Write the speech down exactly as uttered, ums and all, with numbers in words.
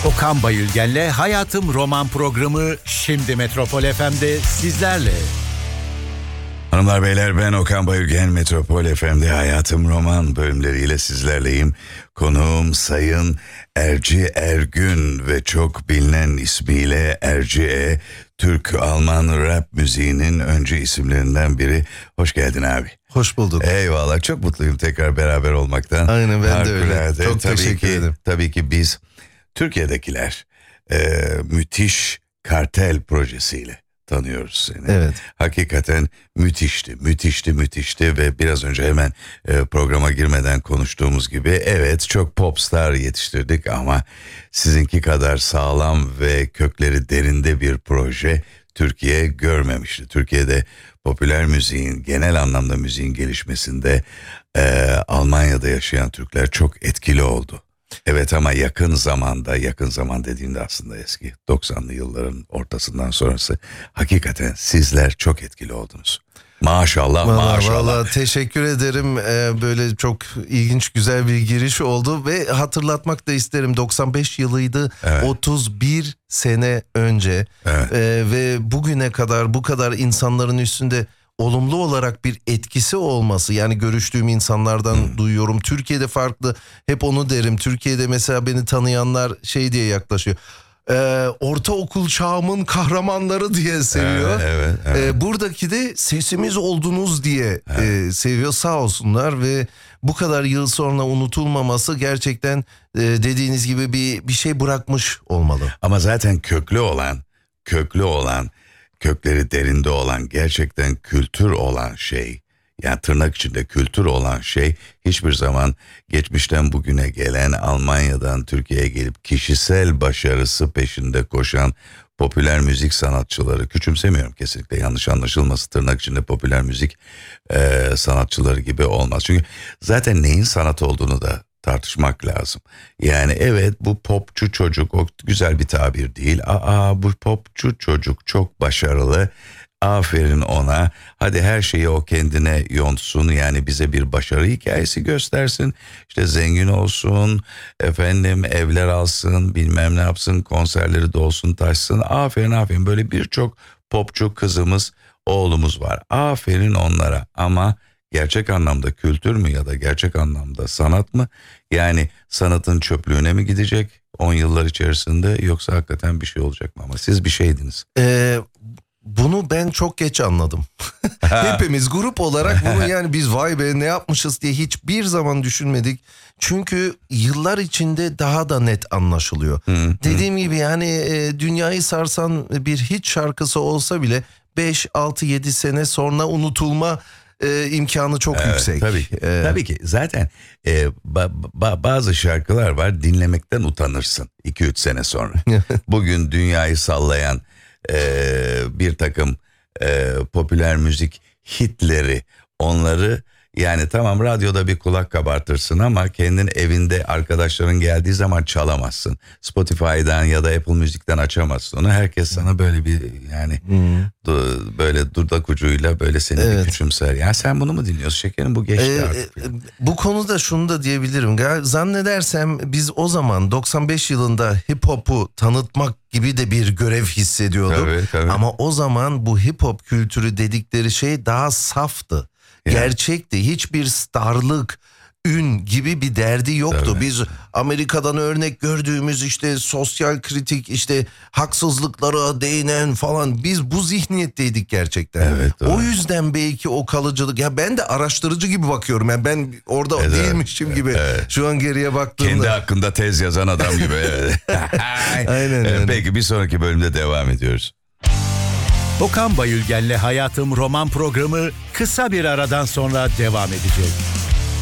Okan Bayülgen'le Hayatım Roman programı şimdi Metropol F M'de sizlerle. Hanımlar beyler, ben Okan Bayülgen. Metropol F M'de Hayatım Roman bölümleriyle sizlerleyim. Konuğum Sayın Erci Ergün ve çok bilinen ismiyle Erci E. Türk-Alman rap müziğinin öncü isimlerinden biri. Hoş geldin abi. Hoş bulduk. Eyvallah, çok mutluyum tekrar beraber olmaktan. Aynen, ben de öyle. Harikulade. Çok tabii teşekkür ki, ederim. Tabii ki biz Türkiye'dekiler e, müthiş kartel projesiyle tanıyoruz seni. Evet. Hakikaten müthişti, müthişti, müthişti ve biraz önce hemen e, programa girmeden konuştuğumuz gibi evet çok popstar yetiştirdik ama sizinki kadar sağlam ve kökleri derinde bir proje Türkiye görmemişti. Türkiye'de popüler müziğin, genel anlamda müziğin gelişmesinde e, Almanya'da yaşayan Türkler çok etkili oldu. Evet, ama yakın zamanda, yakın zaman dediğimde aslında eski doksanlı yılların ortasından sonrası hakikaten sizler çok etkili oldunuz. Maşallah, Vallahi, maşallah. vallahi teşekkür ederim. Ee, böyle çok ilginç, güzel bir giriş oldu ve hatırlatmak da isterim. doksan beş yılıydı, Evet. otuz bir sene önce Evet. Ee, ve bugüne kadar bu kadar insanların üstünde olumlu olarak bir etkisi olması, yani görüştüğüm insanlardan hmm. duyuyorum. Türkiye'de farklı, hep onu derim. Türkiye'de mesela beni tanıyanlar şey diye yaklaşıyor. Ee, ortaokul çağımın kahramanları diye seviyor. Evet, evet, evet. Ee, buradaki de sesimiz oldunuz diye Evet. e, seviyor, sağ olsunlar ve bu kadar yıl sonra unutulmaması gerçekten e, dediğiniz gibi bir bir şey bırakmış olmalı. Ama zaten köklü olan, köklü olan, kökleri derinde olan, gerçekten kültür olan şey, yani tırnak içinde kültür olan şey hiçbir zaman geçmişten bugüne gelen, Almanya'dan Türkiye'ye gelip kişisel başarısı peşinde koşan popüler müzik sanatçıları, küçümsemiyorum kesinlikle, yanlış anlaşılması, tırnak içinde popüler müzik e, sanatçıları gibi olmaz. Çünkü zaten neyin sanat olduğunu da tartışmak lazım. Yani evet, bu popçu çocuk, o güzel bir tabir değil. Aa, bu popçu çocuk çok başarılı. Aferin ona. Hadi her şeyi o kendine yontsun. Yani bize bir başarı hikayesi göstersin. İşte zengin olsun, efendim evler alsın, bilmem ne yapsın, konserleri dolsun taşsın. Aferin aferin. Böyle birçok popçu kızımız, oğlumuz var. Aferin onlara. Ama gerçek anlamda kültür mü ya da gerçek anlamda sanat mı? Yani sanatın çöplüğüne mi gidecek on yıllar içerisinde, yoksa hakikaten bir şey olacak mı? Ama siz bir şeydiniz. Ee, bunu ben çok geç anladım. Hepimiz grup olarak bunu, yani biz vay be ne yapmışız diye hiçbir zaman düşünmedik. Çünkü yıllar içinde daha da net anlaşılıyor. Hı, Dediğim hı. gibi yani e, dünyayı sarsan bir hit şarkısı olsa bile beş altı yedi sene sonra unutulma e, imkanı çok evet, yüksek. Tabii ki. Ee, tabii ki. Zaten e, ba- ba- bazı şarkılar var, dinlemekten utanırsın iki üç sene sonra. Bugün dünyayı sallayan e, bir takım e, popüler müzik hitleri, onları yani tamam radyoda bir kulak kabartırsın ama kendin evinde arkadaşların geldiği zaman çalamazsın. Spotify'dan ya da Apple Müzik'ten açamazsın onu. Herkes sana böyle bir yani hmm. du, böyle dudak ucuyla böyle seni evet. bir küçümser. Ya sen bunu mu dinliyorsun şekerim, bu geçti ee, artık. E, bu konuda şunu da diyebilirim. Zannedersem biz o zaman doksan beş yılında hip hop'u tanıtmak gibi de bir görev hissediyorduk. Tabii, tabii. Ama o zaman bu hip hop kültürü dedikleri şey daha saftı. Yani. Gerçekti. Hiçbir starlık, ün gibi bir derdi yoktu. Tabii. Biz Amerika'dan örnek gördüğümüz işte sosyal kritik, işte haksızlıklara değinen falan, biz bu zihniyetteydik gerçekten. Evet, o yüzden belki o kalıcılık, ya ben de araştırıcı gibi bakıyorum. Yani ben orada evet, değilmişim evet, gibi evet. Şu an geriye baktığımda. Kendi hakkında tez yazan adam gibi. Evet. Aynen. Evet, peki bir sonraki bölümde devam ediyoruz. Okan Bayülgen'le Hayatım Roman programı kısa bir aradan sonra devam edecek.